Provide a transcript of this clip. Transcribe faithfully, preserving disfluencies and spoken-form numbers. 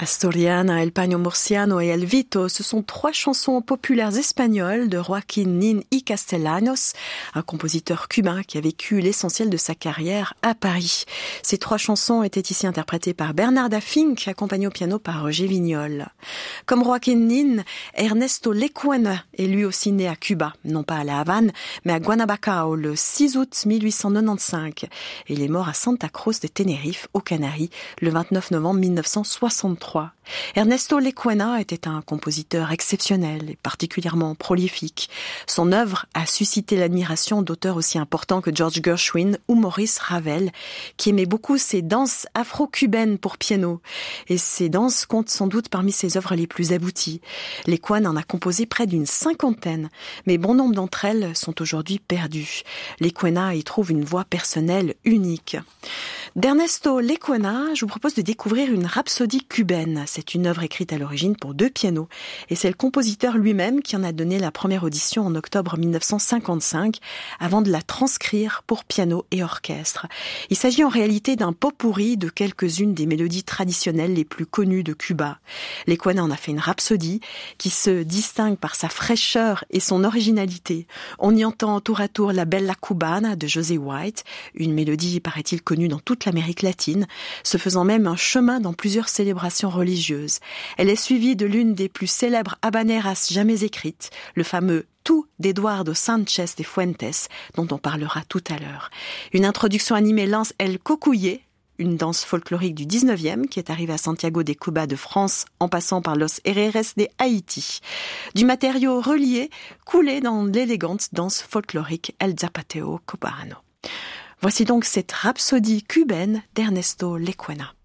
Asturiana, El Paño Murciano et El Vito, ce sont trois chansons populaires espagnoles de Joaquín Nin y Castellanos, un compositeur cubain qui a vécu l'essentiel de sa carrière à Paris. Ces trois chansons étaient ici interprétées par Bernarda Fink, accompagnée au piano par Roger Vignol. Comme Joaquín Nin, Ernesto Lecuona est lui aussi né à Cuba, non pas à La Havane, mais à Guanabacao le six août mille huit cent quatre-vingt-quinze. Et il est mort à Santa Cruz de Tenerife, aux Canaries, le vingt-neuf novembre mille neuf cent soixante-trois. Ernesto Lecuona était un compositeur exceptionnel et particulièrement prolifique. Son œuvre a suscité l'admiration d'auteurs aussi importants que George Gershwin ou Maurice Ravel, qui aimaient beaucoup ses danses afro-cubaines pour piano. Et ces danses comptent sans doute parmi ses œuvres les plus abouties. Lecuona en a composé près d'une cinquantaine, mais bon nombre d'entre elles sont aujourd'hui perdues. Lecuona y trouve une voix personnelle unique. D'Ernesto Lecuona, je vous propose de découvrir une rhapsodie cubaine. C'est une œuvre écrite à l'origine pour deux pianos. Et c'est le compositeur lui-même qui en a donné la première audition en octobre mille neuf cent cinquante-cinq, avant de la transcrire pour piano et orchestre. Il s'agit en réalité d'un pot-pourri de quelques-unes des mélodies traditionnelles les plus connues de Cuba. Lecuona en a fait une rhapsodie qui se distingue par sa fraîcheur et son originalité. On y entend tour à tour la Bella Cubana de José White, une mélodie, paraît-il, connue dans toute l'Amérique latine, se faisant même un chemin dans plusieurs célébrations religieuses. Elle est suivie de l'une des plus célèbres habaneras jamais écrites, le fameux Tout d'Eduardo Sanchez de Fuentes, dont on parlera tout à l'heure. Une introduction animée lance El Cocuye, une danse folklorique du dix-neuvième qui est arrivée à Santiago de Cuba de France en passant par Los Herreres de Haïti. Du matériau relié coulé dans l'élégante danse folklorique El Zapateo Cubano. Voici donc cette rhapsodie cubaine d'Ernesto Lecuona.